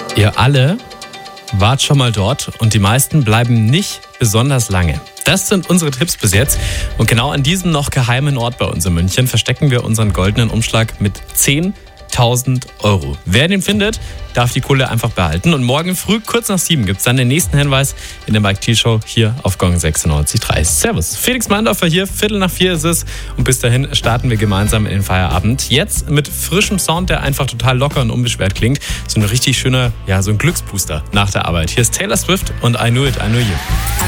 Ihr alle wart schon mal dort und die meisten bleiben nicht besonders lange. Das sind unsere Tipps bis jetzt. Und genau an diesem noch geheimen Ort bei uns in München verstecken wir unseren goldenen Umschlag mit 10.000 Euro. Wer den findet, darf die Kohle einfach behalten. Und morgen früh, kurz nach 7, gibt es dann den nächsten Hinweis in der Mike T Show hier auf Gong 96.3. Servus, Felix Mandorfer hier, 3:45 ist es. Und bis dahin starten wir gemeinsam in den Feierabend. Jetzt mit frischem Sound, der einfach total locker und unbeschwert klingt. So ein richtig schöner, so ein Glücksbooster nach der Arbeit. Hier ist Taylor Swift und I Knew It, I Knew You.